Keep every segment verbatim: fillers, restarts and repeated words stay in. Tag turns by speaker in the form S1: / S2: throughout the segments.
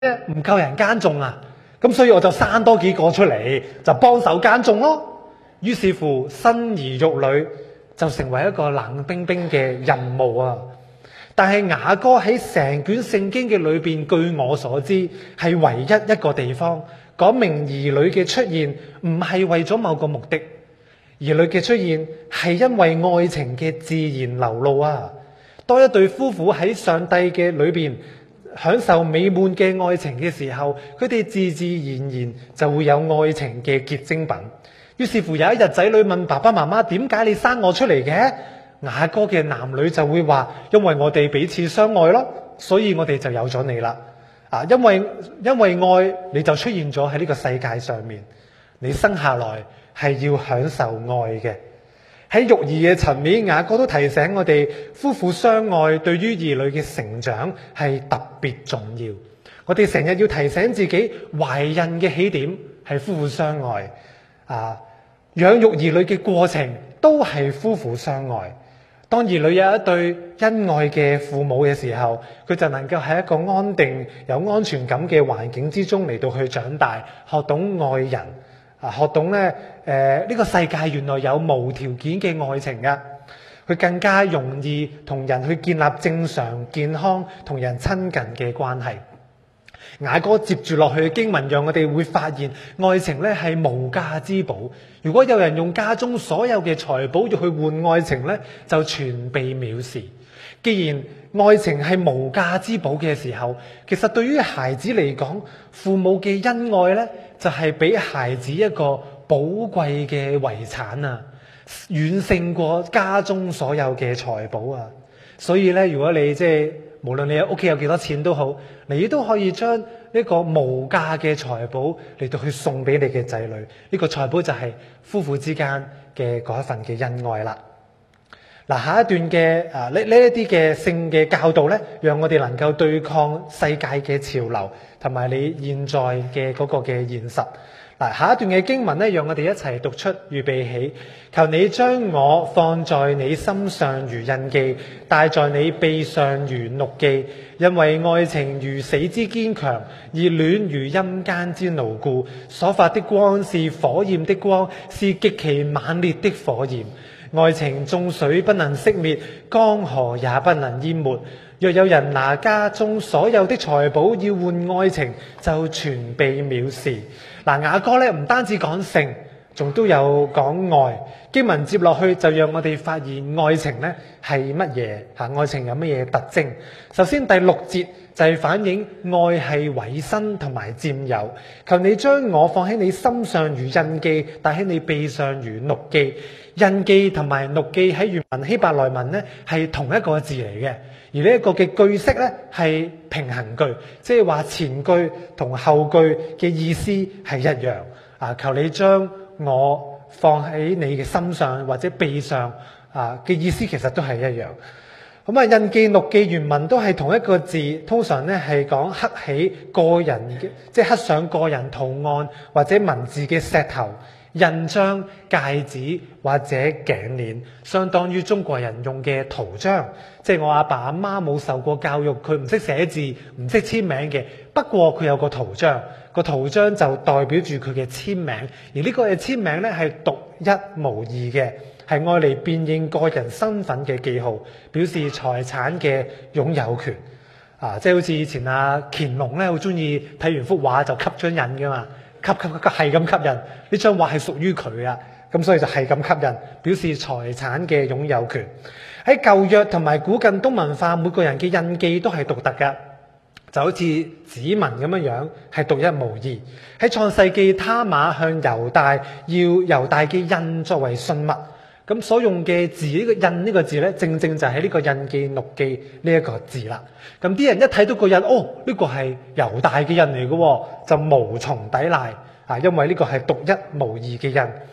S1: 唔夠人耕種啊，咁所以我就生多幾個出嚟，就幫手耕種咯。於是乎，生兒育女就成為一個冷冰冰嘅任務啊！但係雅歌喺成卷聖經嘅裏邊，據我所知係唯一一個地方講明兒女嘅出現唔係為咗某個目的，兒女嘅出現係因為愛情嘅自然流露啊！當一對夫婦喺上帝嘅裏邊享受美滿嘅愛情嘅時候，佢哋自自然然就會有愛情嘅結晶品。於是乎有一日，仔女問爸爸媽媽：點解你生我出嚟嘅？雅歌嘅男女就會話：因為我哋彼此相愛咯，所以我哋就有咗你啦。啊，因為因為愛，你就出現咗喺呢個世界上面。你生下來係要享受愛嘅。喺育兒嘅層面，雅歌都提醒我哋，夫婦相愛對於兒女嘅成長係特別重要。我哋成日要提醒自己，懷孕嘅起點係夫婦相愛，啊，養育兒女嘅過程都係夫婦相愛。當兒女有一對恩愛嘅父母嘅時候，佢就能夠喺一個安定、有安全感嘅環境之中嚟到去長大，學懂愛人。啊，學懂咧，誒、呃、呢、這個世界原來有無條件嘅愛情㗎，佢更加容易同人去建立正常、健康、同人親近嘅關係。雅歌接住落去嘅經文，讓我哋會發現愛情咧係無價之寶。如果有人用家中所有嘅財寶要去換愛情咧，就全被藐視。既然愛情係無價之寶嘅時候，其實對於孩子嚟講，父母嘅恩愛咧，就係俾孩子一個寶貴嘅遺產啊，遠勝過家中所有嘅財寶啊。所以咧，如果你即係無論你屋企有幾多錢都好，你都可以將呢個無價嘅財寶嚟到去送俾你嘅仔女。呢個財寶就係夫婦之間嘅嗰一份嘅恩愛啦。嗱，下一段嘅啊呢呢一啲嘅性嘅教導咧，讓我哋能夠對抗世界嘅潮流，同埋你現在嘅嗰個嘅現實。嗱，下一段嘅經文咧，讓我哋一齊讀出，預備起。求你將我放在你心上如印記，戴在你臂上如祿記，因為愛情如死之堅強，熱戀如陰間之牢固。所發的光是火焰的光，是極其猛烈的火焰。愛情眾水不能熄滅，江河也不能淹沒。若有人拿家中所有的財寶要換愛情，就全被藐視。嗱，雅歌咧唔單止講性，仲都有講愛。經文接落去就讓我哋發現愛情咧係乜嘢吓，愛情有乜嘢特徵。首先第六節就係反映愛係委身同埋佔有。求你將我放喺你心上如印記，戴喺你臂上如祿記。印記同埋祿記喺原文希伯來文咧係同一個字嚟嘅，而呢一個嘅句式咧係平衡句，即係話前句同後句嘅意思係一樣。啊，求你將我放喺你嘅心上或者臂上，啊嘅意思其實都係一樣。咁啊，印記祿記原文都係同一個字，通常咧係講刻起個人嘅，即係刻上個人圖案或者文字嘅石頭、印章、戒指或者頸鏈，相當於中國人用嘅圖章。即係我阿爸阿媽冇受過教育，佢唔識寫字，唔識簽名嘅。不過佢有個圖章，個圖章就代表住佢嘅簽名。而呢個嘅簽名咧係獨一無二嘅，係愛嚟辨認個人身份嘅記號，表示財產嘅擁有權。啊，即係好似以前阿乾隆咧，好中意睇完幅畫就吸張印噶嘛。吸吸吸係咁吸引，呢張畫係屬於佢啊，咁所以就係咁吸引，表示財產嘅擁有權。喺舊約同埋古近東文化，每個人嘅印記都係獨特㗎，就好似指紋咁樣樣，係獨一無二。喺創世記，他瑪向猶大要猶大嘅印作為信物，咁所用嘅字呢個印呢個字咧，正正就係呢個印記祿記呢一個字啦。咁啲人一睇到個印，哦，呢個係猶大嘅印嚟嘅，就無從抵賴啊！因為呢個係獨一無二嘅印。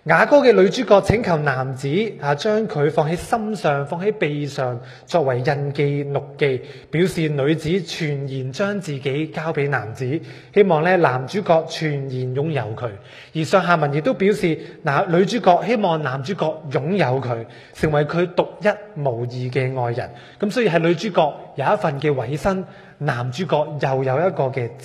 S1: 雅歌嘅女主角請求男子啊，將佢放喺心上，放喺臂上，作為印記、錄記，表示女子全然將自己交俾男子，希望咧男主角全然擁有佢。而上下文亦都表示，嗱，女主角希望男主角擁有佢，成為佢獨一無二嘅愛人。咁所以係女主角有一份嘅委身，男主角又有一個嘅